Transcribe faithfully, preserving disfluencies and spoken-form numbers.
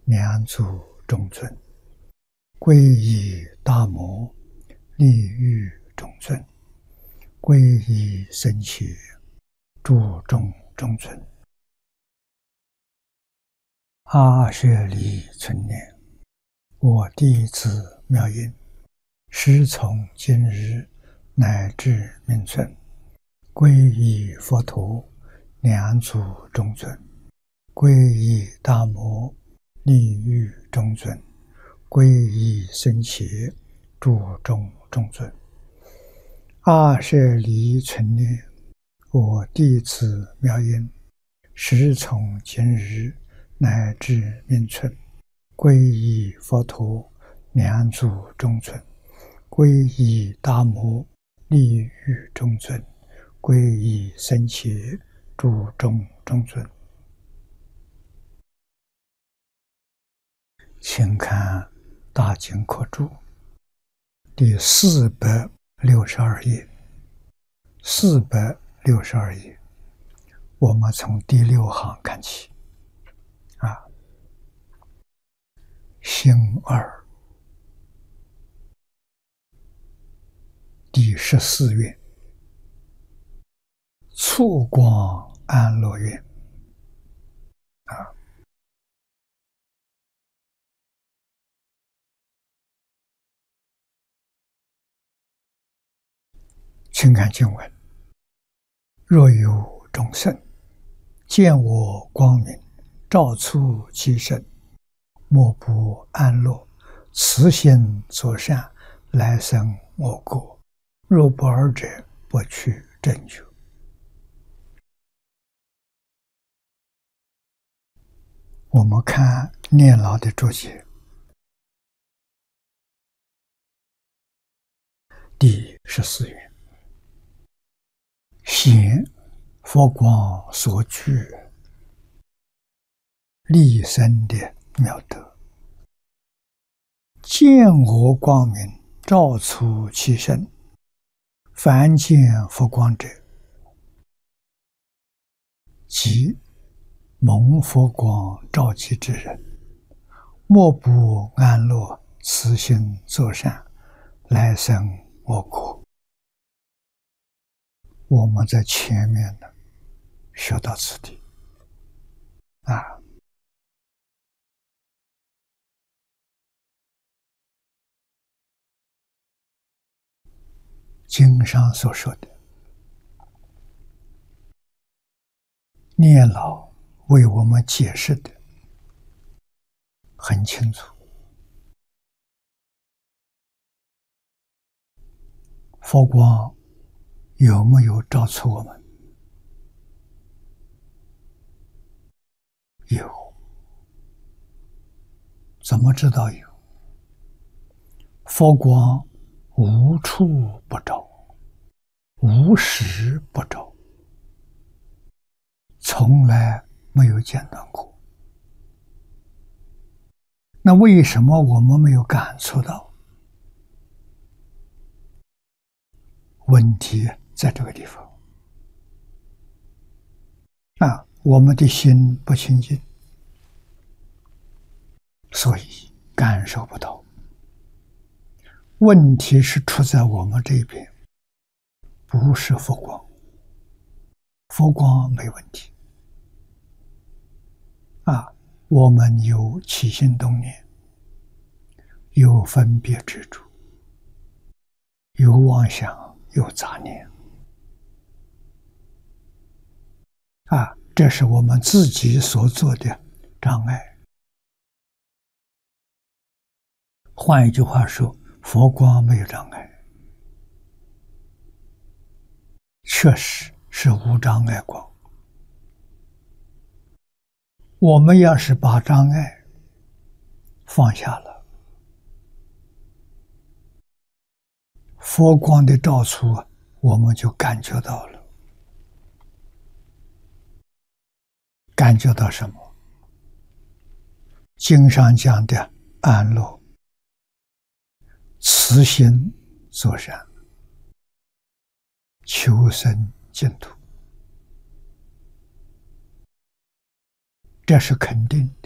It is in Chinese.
两足中尊，皈依大摩，利欲中尊，皈依僧伽，注重中尊。阿舍离存念，我弟子妙音，师从今日乃至命存，皈依佛陀，两足中尊，皈依大摩，利欲中尊，皈依僧伽，注重中尊。阿舍离存念，我弟子妙音，师从今日乃至命存，皈依佛陀，两足中尊，皈依大摩，利欲中尊，皈依僧伽，注重中尊。请看《大经科注》第四百六十二页，四百六十二页，我们从第六行看起。啊，行二第十四愿，促光安乐愿。啊，请看经文：若有众生见我光明，照出其身，莫不安乐，慈心作善，来生我国。若不尔者，不取正觉。我们看念老的注解，第十四愿，显佛光所具利生的妙德，见我光明，照出其身，凡见佛光者，即蒙佛光照其之人，莫不安乐，慈心作善，来生我国。我们在前面呢学到此地啊，经上所说的，念老为我们解释的很清楚。佛光有没有照出我们？有。怎么知道有？佛光无处不照，无时不照，从来没有间断过。那为什么我们没有感触到？问题在这个地方啊，我们的心不清净，所以感受不到。问题是出在我们这边，不是佛光。佛光没问题啊，我们有起心动念，有分别执着，有妄想，有杂念啊，这是我们自己所做的障碍。换一句话说，佛光没有障碍，确实是无障碍光。我们要是把障碍放下了，佛光的照出，我们就感觉到了。感觉到什么？经上讲的安乐，慈心作善，求生净土，这是肯定。